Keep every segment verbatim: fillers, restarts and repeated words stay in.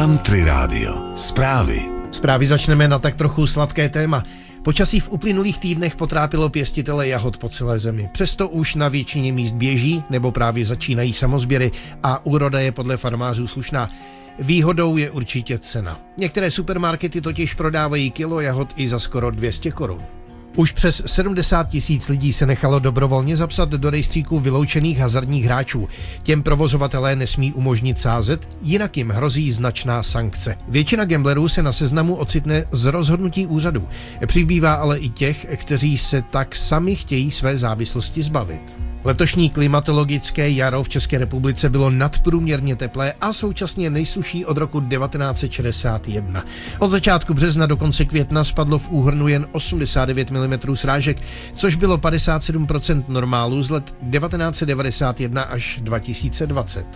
Country Radio. Zprávy. Zprávy začneme na tak trochu sladké téma. Počasí v uplynulých týdnech potrápilo pěstitele jahod po celé zemi. Přesto už na většině míst běží nebo právě začínají samozběry a úroda je podle farmářů slušná. Výhodou je určitě cena. Některé supermarkety totiž prodávají kilo jahod i za skoro dvě stě korun. Už přes sedmdesát tisíc lidí se nechalo dobrovolně zapsat do rejstříku vyloučených hazardních hráčů. Těm provozovatelé nesmí umožnit sázet, jinak jim hrozí značná sankce. Většina gamblerů se na seznamu ocitne z rozhodnutí úřadu. Přibývá ale i těch, kteří se tak sami chtějí své závislosti zbavit. Letošní klimatologické jaro v České republice bylo nadprůměrně teplé a současně nejsušší od roku devatenáct set šedesát jedna. Od začátku března do konce května spadlo v úhrnu jen osmdesát devět milimetrů srážek, což bylo padesát sedm procent normálu z let devatenáct set devadesát jedna až dva tisíce dvacet.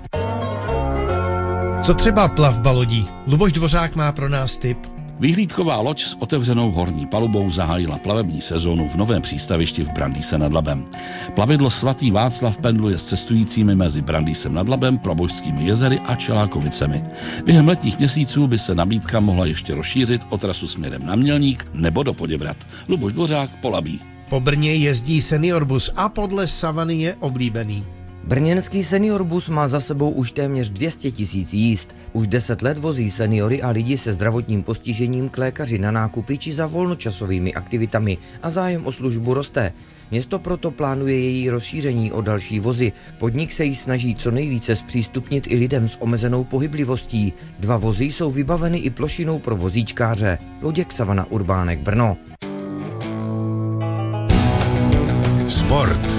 Co třeba plavba lodí? Luboš Dvořák má pro nás tip. Vyhlídková loď s otevřenou horní palubou zahájila plavební sezónu v novém přístavišti v Brandýse nad Labem. Plavidlo Svatý Václav pendluje s cestujícími mezi Brandýsem nad Labem, Probožskými jezery a Čelákovicemi. Během letních měsíců by se nabídka mohla ještě rozšířit o trasu směrem na Mělník nebo do Poděbrad. Luboš Dvořák, Polabí. Po Brně jezdí seniorbus a podle Savany je oblíbený. Brněnský seniorbus má za sebou už téměř dvě stě tisíc jízd. Už deset let vozí seniory a lidi se zdravotním postižením k lékaři na nákupy či za volnočasovými aktivitami a zájem o službu roste. Město proto plánuje její rozšíření o další vozy. Podnik se jí snaží co nejvíce zpřístupnit i lidem s omezenou pohyblivostí. Dva vozy jsou vybaveny i plošinou pro vozíčkáře. Luděk Savana, Urbánek, Brno. Sport.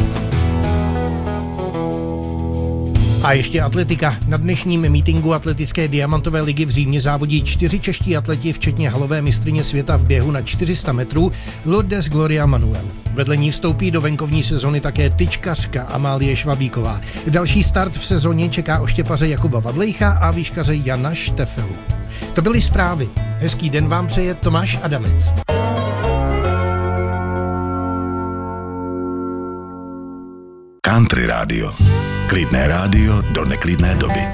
A ještě atletika. Na dnešním mítinku atletické diamantové ligy v Římě závodí čtyři čeští atleti, včetně halové mistryně světa v běhu na čtyři sta metrů Lourdes Gloria Manuel. Vedle ní vstoupí do venkovní sezony také tyčkařka Amálie Švabíková. Další start v sezóně čeká oštěpaře Jakuba Vadlejcha a výškaře Jana Štefelu. To byly zprávy. Hezký den vám přeje Tomáš Adamec. Country Radio. Klidné rádio do neklidné doby.